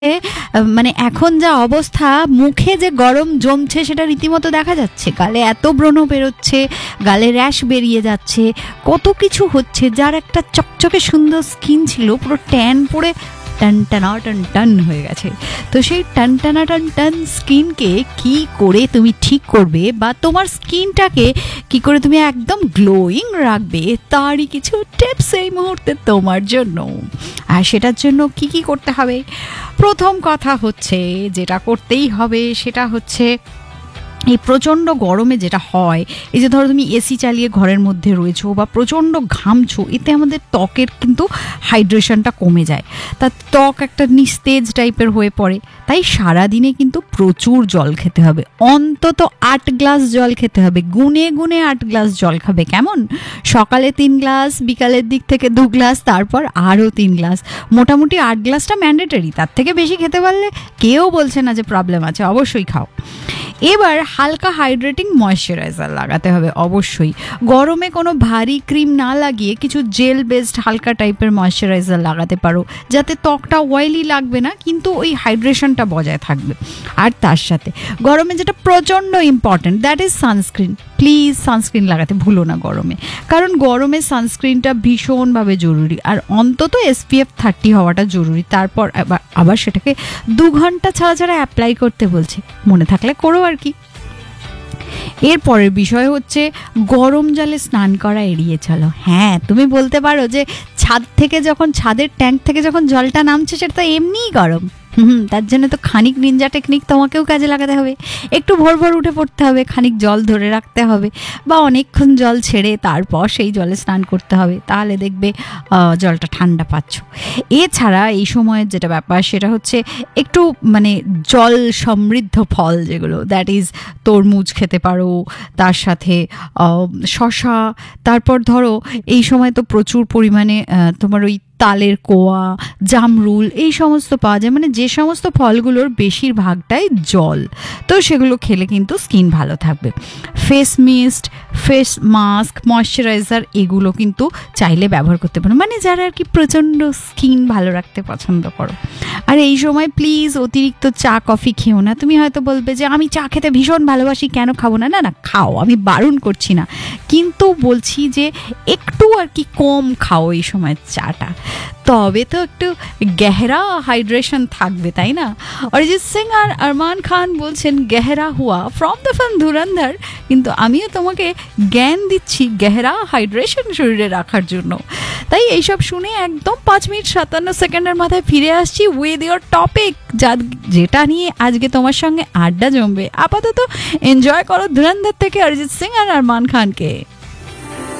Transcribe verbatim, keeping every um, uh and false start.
মানে এখন যা অবস্থা, মুখে যে গরম জমছে সেটা রীতিমতো দেখা যাচ্ছে, গালে এত ব্রণ বেরোচ্ছে, গালে র্যাশ বেরিয়ে যাচ্ছে, কত কিছু হচ্ছে, যার একটা চকচকে সুন্দর স্কিন ছিল পুরো ট্যান পড়ে টান টানা টান টান হয়ে গেছে। তো সেই টান টানা টান টান স্কিনকে কি করে তুমি ঠিক করবে, বা তোমার স্কিনটাকে কি করে তুমি একদম গ্লোয়িং রাখবে, তারই কিছু টিপস এই মুহূর্তে তোমার জন্য। আর সেটার জন্য কি কি করতে হবে? প্রথম কথা হচ্ছে, যেটা করতেই হবে সেটা হচ্ছে এই প্রচণ্ড গরমে যেটা হয়, এই যে ধরো তুমি এসি চালিয়ে ঘরের মধ্যে রয়েছো বা প্রচণ্ড ঘামছো, এতে আমাদের ত্বকের কিন্তু হাইড্রেশনটা কমে যায়, তার ত্বক একটা নিস্তেজ টাইপের হয়ে পড়ে। তাই সারাদিনে কিন্তু প্রচুর জল খেতে হবে, অন্তত আট গ্লাস জল খেতে হবে, গুনে গুনে আট গ্লাস জল খাবে। কেমন? সকালে তিন গ্লাস, বিকালের দিক থেকে দু গ্লাস, তারপর আরও তিন গ্লাস, মোটামুটি আট গ্লাসটা ম্যান্ডেটরি। তার থেকে বেশি খেতে পারলে কেউ বলছে না যে প্রবলেম আছে, অবশ্যই খাও। এবার হালকা হাইড্রেটিং ময়েশ্চারাইজার লাগাতে হবে অবশ্যই। গরমে কোনো ভারী ক্রিম না লাগিয়ে কিছু জেল বেসড হালকা টাইপের ময়েশ্চারাইজার লাগাতে পারো, যাতে ত্বকটা অয়েলি লাগবে না কিন্তু ওই হাইড্রেশনটা বজায় থাকবে। আর তার সাথে গরমে যেটা প্রচণ্ড important, that is sunscreen. Please sunscreen লাগাতে ভুলো না গরমে, কারণ গরমে সানস্ক্রিনটা ভীষণভাবে জরুরি, আর অন্তত এসপিএফ থার্টি হওয়াটা জরুরি। তারপর আবার আবার সেটাকে দু ঘন্টা ছাড়া ছাড়া অ্যাপ্লাই করতে বলছে, মনে থাকলে করো আর কি। এর পরের বিষয় হচ্ছে গরম জলে স্নান করা এড়িয়ে চলো। হ্যাঁ, তুমি বলতে পারো যে ছাদ থেকে যখন, ছাদের ট্যাঙ্ক থেকে যখন জলটা নামছে সেটা তো এমনিই গরম। হুম, তার জন্য তো খানিক নিনজা টেকনিক তোমাকেও কাজে লাগাতে হবে। একটু ভোর ভোর উঠে পড়তে হবে, খানিক জল ধরে রাখতে হবে, বা অনেকক্ষণ জল ছেড়ে তারপর সেই জলে স্নান করতে হবে, তাহলে দেখবে জলটা ঠান্ডা পাচ্ছ। এছাড়া এই সময়ের যেটা ব্যাপার সেটা হচ্ছে একটু মানে জল সমৃদ্ধ ফল যেগুলো, দ্যাট ইজ তরমুজ খেতে পারো, তার সাথে শশা, তারপর ধরো এই সময় তো প্রচুর পরিমাণে তোমার ওই তালের কোয়া, জামরুল, এই সমস্ত পাওয়া যায়, মানে যে সমস্ত ফলগুলোর বেশিরভাগটাই জল, তো সেগুলো খেলে কিন্তু স্কিন ভালো থাকবে। Face mist, face mask, moisturiser এগুলো কিন্তু চাইলে ব্যবহার করতে পারো, মানে যারা আর কি প্রচণ্ড স্কিন ভালো রাখতে পছন্দ করো। আর এই সময় প্লিজ অতিরিক্ত চা কফি খেও না। তুমি হয়তো বলবে যে আমি চা খেতে ভীষণ ভালোবাসি, কেন খাবো না? না না, খাও, আমি বারণ করছি না, কিন্তু বলছি যে একটু আর কি কম খাও এই সময় চাটা, তবে তো একটু গেহরা হাইড্রেশন থাকবে, তাই না? অরিজিৎ সিং আর আরমান খান বলছেন গেহরা হুয়া ফ্রম দ্য ফিল্ম ধুরন্ধর, কিন্তু আমিও তোমাকে জ্ঞান দিচ্ছি গেহরা হাইড্রেশন শরীরে রাখার জন্য। তাই এইসব শুনে একদম পাঁচ মিনিট সাতান্ন সেকেন্ডের মাথায় ফিরে আসছি উইথ ইয়োর টপিক, যা যেটা নিয়ে আজকে তোমার সঙ্গে আড্ডা জমবে। আপাতত এনজয় করো ধুরন্ধর থেকে অরিজিৎ সিং আর আরমান খানকে।